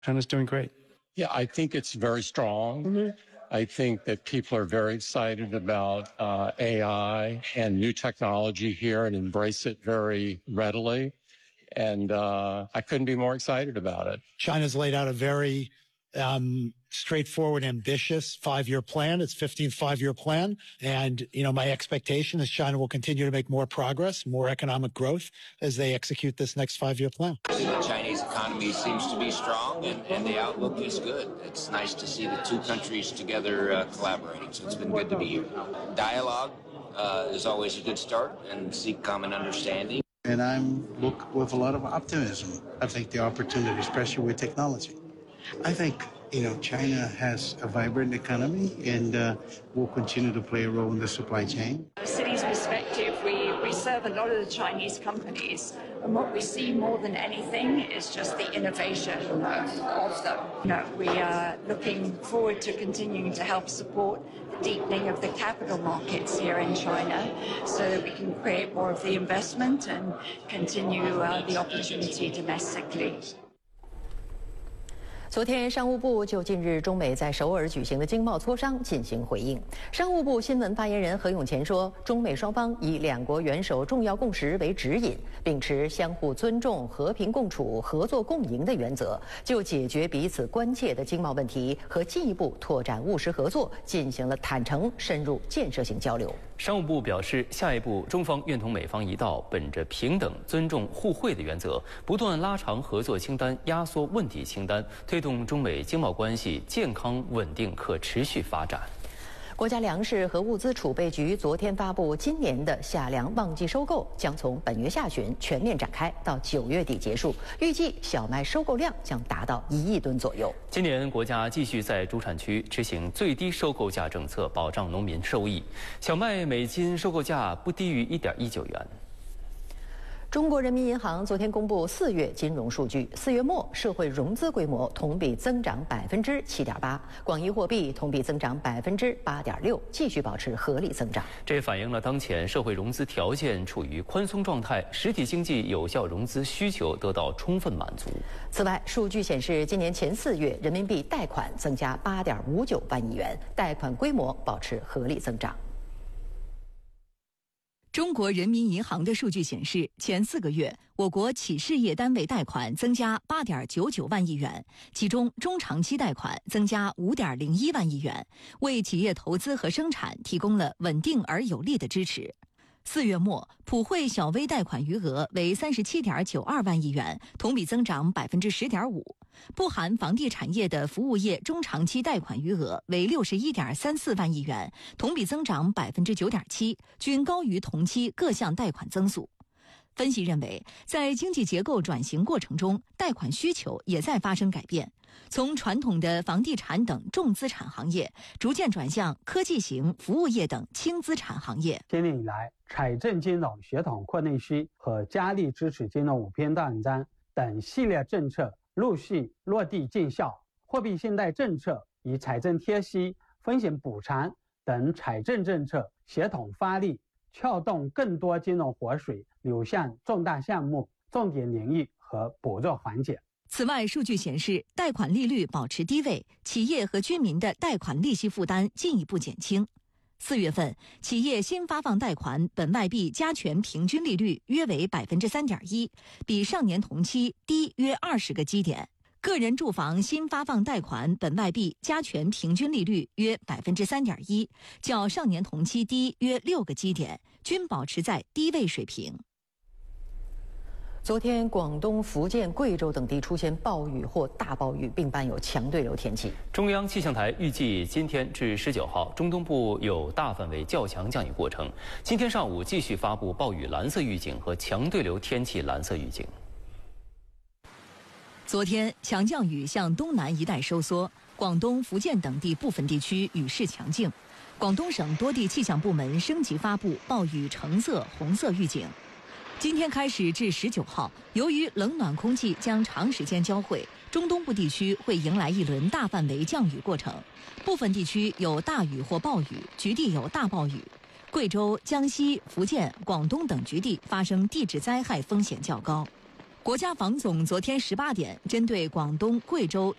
China's doing great. Yeah, I think it's very strong. I think that people are very excited about AI and new technology here and embrace it very readily. And I couldn't be more excited about it. China's laid out a very straightforward, ambitious 5-year plan. It's 15th 5-year plan. And, my expectation is China will continue to make more progress, more economic growth as they execute this next 5-year plan. The Chinese economy seems to be strong and the outlook is good. It's nice to see the two countries together collaborating. So it's been good to be here. Dialogue is always a good start and seek common understanding. And I'm look with a lot of optimism. I think the opportunity, especially with technology. I think, China has a vibrant economy and will continue to play a role in the supply chain. From City's perspective, we serve a lot of the Chinese companies, and what we see more than anything is just the innovation of them. We are looking forward to continuing to help support the deepening of the capital markets here in China so that we can create more of the investment and continue the opportunity domestically. 昨天，商务部就近日中美在首尔举行的经贸磋商进行回应。商务部新闻发言人何永乾说，中美双方以两国元首重要共识为指引，秉持相互尊重、和平共处、合作共赢的原则，就解决彼此关切的经贸问题和进一步拓展务实合作进行了坦诚、深入、建设性交流。 商务部表示，下一步中方愿同美方一道，本着平等、尊重、互惠的原则，不断拉长合作清单，压缩问题清单，推动中美经贸关系健康、稳定、可持续发展。 国家粮食和物资储备局昨天发布，今年的夏粮旺季收购将从本月下旬全面展开，到9月底结束。预计小麦收购量将达到1亿吨左右。 今年国家继续在主产区执行最低收购价政策，保障农民收益。小麦每斤收购价不低于1.19元。 中国人民银行昨天公布4月金融数据，4月末社会融资规模同比增长7.8%，广义货币同比增长8.6%，继续保持合理增长。 这反映了当前社会融资条件处于宽松状态，实体经济有效融资需求得到充分满足。 此外，数据显示，今年前4月人民币贷款增加8.59万亿元，贷款规模保持合理增长。 中国人民银行的数据显示，前4个月，我国企事业单位贷款增加8.99万亿元，其中中长期贷款增加5.01万亿元，为企业投资和生产提供了稳定而有力的支持。4月末，普惠小微贷款余额为37.92万亿元，同比增长10.5%。不含房地产业的服务业中长期贷款余额为61.34万亿元，同比增长9.7%，均高于同期各项贷款增速。分析认为，在经济结构转型过程中，贷款需求也在发生改变，从传统的房地产等重资产行业，逐渐转向科技型服务业等轻资产行业。 今年以来，财政金融系统扩内需和加力支持金融5篇大文章等系列政策陆续落地见效，货币信贷政策与财政贴息、风险补偿等财政政策协同发力，撬动更多金融活水流向重大项目、重点领域和薄弱环节。 此外，数据显示，贷款利率保持低位，企业和居民的贷款利息负担进一步减轻。4月份，企业新发放贷款本外币加权平均利率约为3.1%，比上年同期低约20个基点。个人住房新发放贷款本外币加权平均利率约3.1%，较上年同期低约6个基点，均保持在低位水平。 昨天，广东、福建、贵州等地出现暴雨或大暴雨，并伴有强对流天气。 中央气象台预计，今天至19号，中东部有大范围较强降雨过程。今天上午继续发布暴雨蓝色预警和强对流天气蓝色预警。 昨天，强降雨向东南一带收缩，广东、福建等地部分地区雨势强劲。广东省多地气象部门升级发布暴雨橙色、红色预警。今天开始至19号，由于冷暖空气将长时间交汇，中东部地区会迎来一轮大范围降雨过程，部分地区有大雨或暴雨，局地有大暴雨。贵州、江西、福建、广东等局地发生地质灾害风险较高。 国家防总昨天18点针对广东、贵州、